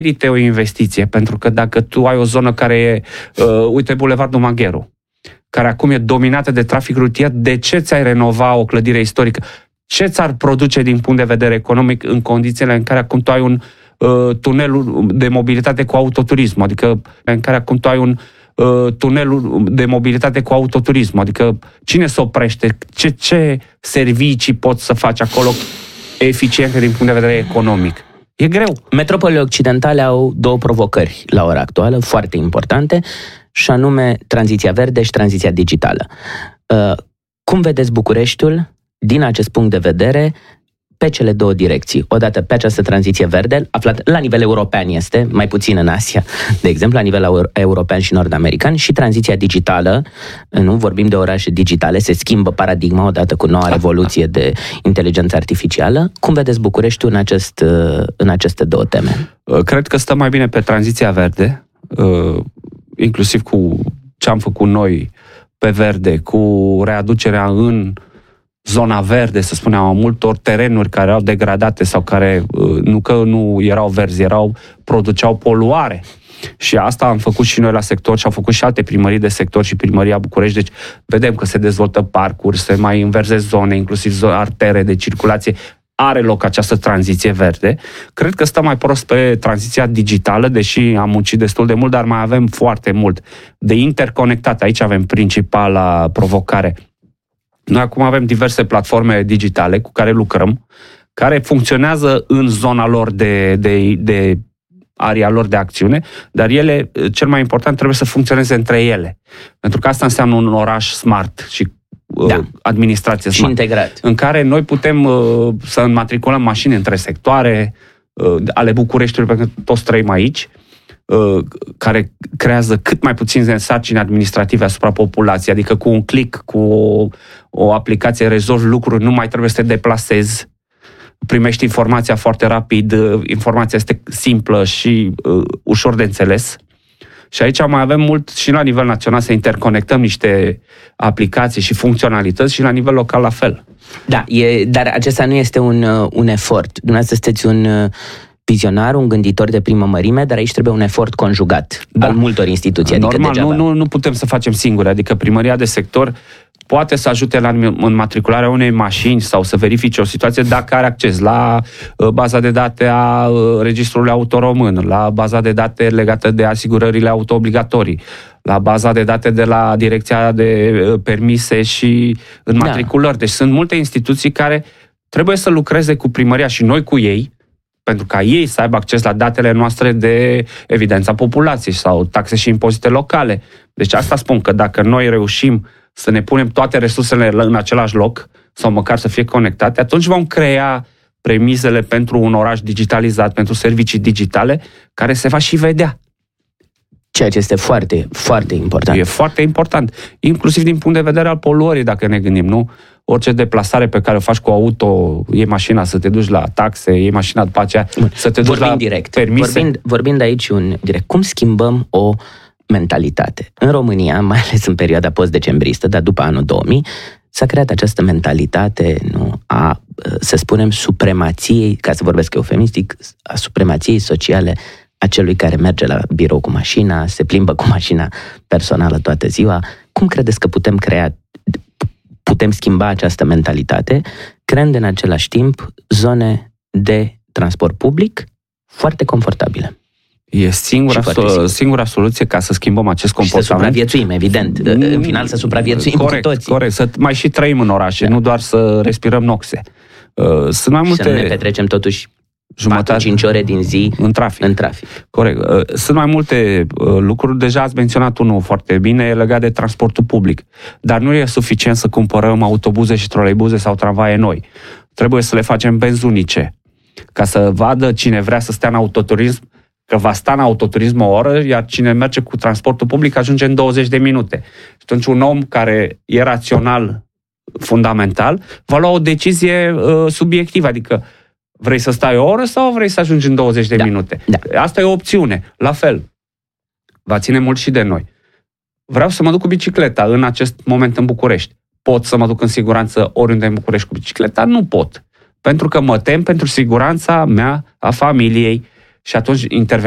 merită o investiție, pentru că dacă tu ai o zonă care e, uite, Bulevardul Magheru, care acum e dominată de trafic rutier, de ce ți-ai renova o clădire istorică? Ce ți-ar produce din punct de vedere economic în condițiile în care acum tu ai un tunel de mobilitate cu autoturism, adică în care acum tu ai un tunelul de mobilitate cu autoturism, adică cine se oprește, ce servicii poți să faci acolo eficiente din punct de vedere economic? E greu. Metropolele occidentale au două provocări la ora actuală, foarte importante, și anume tranziția verde și tranziția digitală. Cum vedeți Bucureștiul din acest punct de vedere pe cele două direcții? Odată pe această tranziție verde, aflat la nivel european este, mai puțin în Asia, de exemplu, la nivel european și nord-american, și tranziția digitală, nu vorbim de orașe digitale, se schimbă paradigma odată cu noua revoluție de inteligență artificială. Cum vedeți Bucureștiul în aceste două teme? Cred că stă mai bine pe tranziția verde, inclusiv cu ce am făcut noi pe verde, cu readucerea în zona verde, să spunem, a multor terenuri care erau degradate sau care nu că nu erau verzi, produceau poluare. Și asta am făcut și noi la sector și au făcut și alte primării de sector și primăria București. Deci vedem că se dezvoltă parcuri, se mai înverzesc zone, inclusiv artere de circulație. Are loc această tranziție verde. Cred că stă mai prost pe tranziția digitală, deși am muncit destul de mult, dar mai avem foarte mult de interconectat. Aici avem principala provocare. Noi acum avem diverse platforme digitale cu care lucrăm, care funcționează în zona lor de area lor de acțiune, dar ele, cel mai important, trebuie să funcționeze între ele. Pentru că asta înseamnă un oraș smart și administrație smart. Și integrat. În care noi putem să înmatriculăm mașini între sectoare ale Bucureștiului, pentru că toți trăim aici, care creează cât mai puțin sarcini administrative asupra populației, adică cu un click, cu o aplicație rezolvi lucruri, nu mai trebuie să te deplasezi, primești informația foarte rapid, informația este simplă și ușor de înțeles. Și aici mai avem mult și la nivel național să interconectăm niște aplicații și funcționalități și la nivel local la fel. Da, dar acesta nu este un efort. Dumneavoastră sunteți un vizionar, un gânditor de primă mărime, dar aici trebuie un efort conjugat al multor instituții. Normal, adică nu putem să facem singuri, adică primăria de sector poate să ajute la înmatricularea unei mașini sau să verifice o situație dacă are acces la baza de date a registrului autoromân, la baza de date legată de asigurările auto-obligatorii, la baza de date de la Direcția de Permise și Înmatriculări. Deci sunt multe instituții care trebuie să lucreze cu primăria și noi cu ei, pentru ca ei să aibă acces la datele noastre de evidența populației sau taxe și impozite locale. Deci asta spun, că dacă noi reușim să ne punem toate resursele în același loc, sau măcar să fie conectate, atunci vom crea premisele pentru un oraș digitalizat, pentru servicii digitale, care se va și vedea. Ceea ce este foarte, foarte important. E foarte important. Inclusiv din punct de vedere al poluării, dacă ne gândim, nu? Orice deplasare pe care o faci cu auto, iei mașina să te duci la taxe, iei mașina după aceea să te duci la permise. Vorbind aici direct, cum schimbăm o mentalitate? În România, mai ales în perioada post-decembristă, dar după anul 2000, s-a creat această mentalitate, a, să spunem, supremației, ca să vorbesc eufemistic, a supremației sociale a celui care merge la birou cu mașina, se plimbă cu mașina personală toată ziua. Cum credeți că putem schimba această mentalitate, creând în același timp zone de transport public foarte confortabile? E singura soluție ca să schimbăm acest comportament. Și să supraviețuim, evident. În final să supraviețuim cu toții. Corect, să mai și trăim în orașe, nu doar să respirăm noxe. Sunt mai multe... Și să ne petrecem totuși 4-5 ore din zi în trafic. Corect. Sunt mai multe lucruri. Deja ați menționat unul foarte bine, legat de transportul public. Dar nu e suficient să cumpărăm autobuze și troleibuze sau tramvaie noi. Trebuie să le facem benzunice. Ca să vadă cine vrea să stea în autoturism, că va sta în autoturism o oră, iar cine merge cu transportul public ajunge în 20 de minute. Și atunci un om care e rațional, fundamental, va lua o decizie subiectivă, adică vrei să stai o oră sau vrei să ajungi în 20 de minute? Da. Asta e o opțiune. La fel, va ține mult și de noi. Vreau să mă duc cu bicicleta în acest moment în București. Pot să mă duc în siguranță oriunde în București cu bicicleta? Nu pot. Pentru că mă tem pentru siguranța mea, a familiei, și atunci intervenim